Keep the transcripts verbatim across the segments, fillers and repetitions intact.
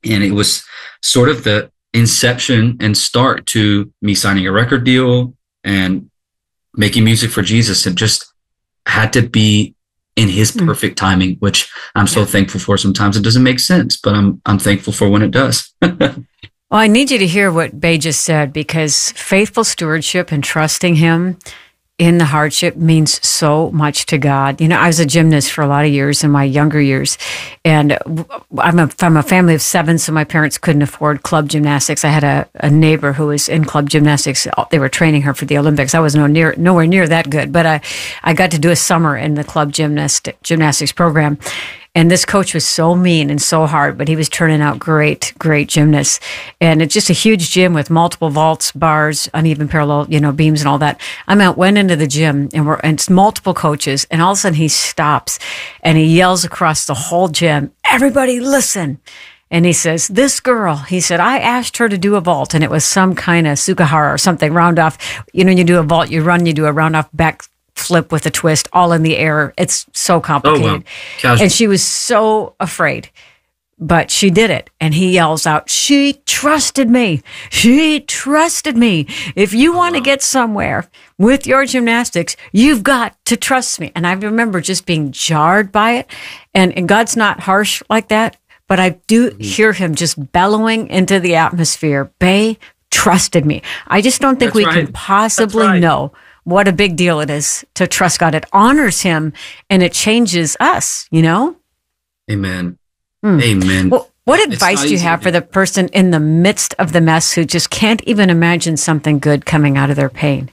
And it was sort of the inception and start to me signing a record deal and making music for Jesus. It just had to be in his perfect timing, which I'm so thankful for. Sometimes it doesn't make sense, but I'm I'm thankful for when it does. Well, I need you to hear what Bay just said, because faithful stewardship and trusting him in the hardship means so much to God. You know, I was a gymnast for a lot of years in my younger years, and I'm a, from a family of seven, so my parents couldn't afford club gymnastics. I had a, a neighbor who was in club gymnastics. They were training her for the Olympics. I was no near, nowhere near that good, but I, I got to do a summer in the club gymnastic, gymnastics program. And this coach was so mean and so hard, but he was turning out great, great gymnasts. And it's just a huge gym with multiple vaults, bars, uneven parallel, you know, beams and all that. I mean, went into the gym and we're, and it's multiple coaches. And all of a sudden he stops and he yells across the whole gym, "Everybody listen." And he says, "This girl," he said, "I asked her to do a vault." And it was some kind of Sukahara or something, round off. You know, you do a vault, you run, you do a round off back flip with a twist, all in the air. It's so complicated. Oh, wow. And she was so afraid, but she did it. And he yells out, "She trusted me. She trusted me. If you want to get somewhere with your gymnastics, you've got to trust me." And I remember just being jarred by it. And, and God's not harsh like that, but I do mm-hmm. hear him just bellowing into the atmosphere. Bay trusted me. I just don't think That's we right. can possibly right. know what a big deal it is to trust God. It honors him and it changes us, you know? Amen. Hmm. Amen. Well, what it's advice do you have for the person in the midst of the mess who just can't even imagine something good coming out of their pain?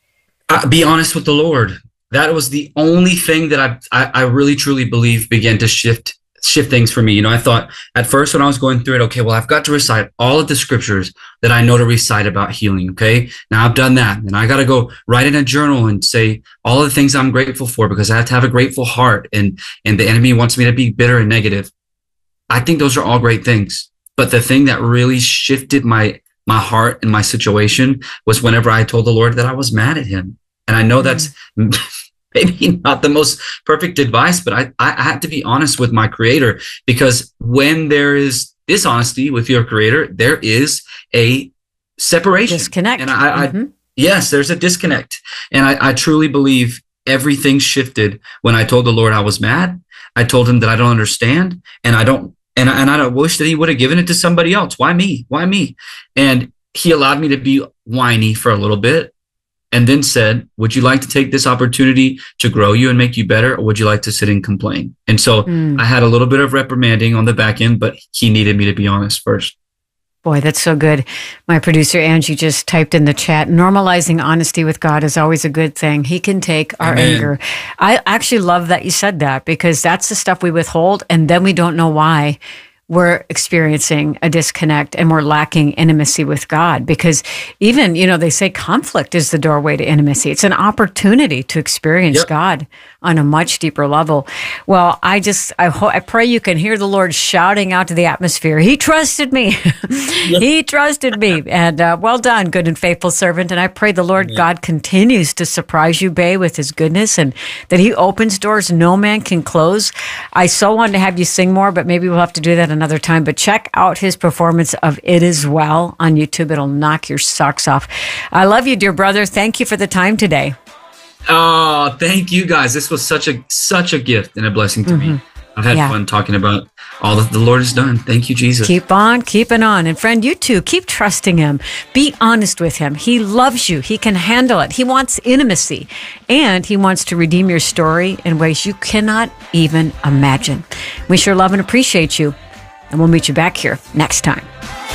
Uh, be honest with the Lord. That was the only thing that I, I, I really, truly believe began to shift shift things for me. You know, I thought at first when I was going through it, okay, well, I've got to recite all of the scriptures that I know to recite about healing. Okay. Now I've done that. And I got to go write in a journal and say all of the things I'm grateful for, because I have to have a grateful heart, and, and the enemy wants me to be bitter and negative. I think those are all great things. But the thing that really shifted my, my heart and my situation was whenever I told the Lord that I was mad at him. And I know that's maybe not the most perfect advice, but I, I have to be honest with my creator, because when there is dishonesty with your creator, there is a separation. Disconnect. And I, mm-hmm. I yes, there's a disconnect. And I, I truly believe everything shifted when I told the Lord I was mad. I told him that I don't understand, and I don't, and I, and I don't wish that he would have given it to somebody else. Why me? Why me? And he allowed me to be whiny for a little bit, and then said, "Would you like to take this opportunity to grow you and make you better, or would you like to sit and complain?" And so mm. I had a little bit of reprimanding on the back end, but he needed me to be honest first. Boy, that's so good. My producer, Angie, just typed in the chat, normalizing honesty with God is always a good thing. He can take our Amen. Anger. I actually love that you said that, because that's the stuff we withhold, and then we don't know why we're experiencing a disconnect and we're lacking intimacy with God. Because even, you know, they say conflict is the doorway to intimacy. It's an opportunity to experience yep. God on a much deeper level. Well, I just, I, ho- I pray you can hear the Lord shouting out to the atmosphere, "He trusted me. He trusted me." And uh, well done, good and faithful servant. And I pray the Lord Amen. God continues to surprise you, Bay, with his goodness, and that he opens doors no man can close. I so wanted to have you sing more, but maybe we'll have to do that another time. But check out his performance of "It Is Well" on YouTube. It'll knock your socks off. I love you, dear brother. Thank you for the time today. Oh, thank you guys. This was such a such a gift and a blessing to mm-hmm. me. I've had yeah. fun talking about all that the Lord has done. Thank you, Jesus. Keep on, keeping on. And friend, you too, keep trusting him. Be honest with him. He loves you. He can handle it. He wants intimacy. And he wants to redeem your story in ways you cannot even imagine. We sure love and appreciate you. And we'll meet you back here next time.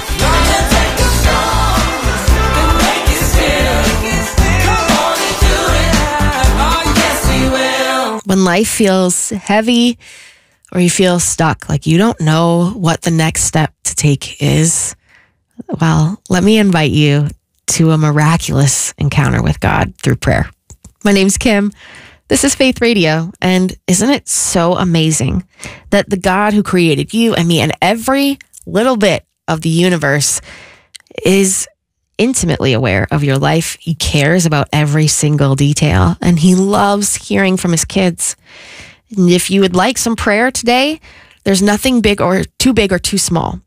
When life feels heavy or you feel stuck, like you don't know what the next step to take is, well, let me invite you to a miraculous encounter with God through prayer. My name's Kim. This is Faith Radio. And isn't it so amazing that the God who created you and me and every little bit of the universe is intimately aware of your life. He cares about every single detail, and he loves hearing from his kids. And if you would like some prayer today, there's nothing big or too big or too small.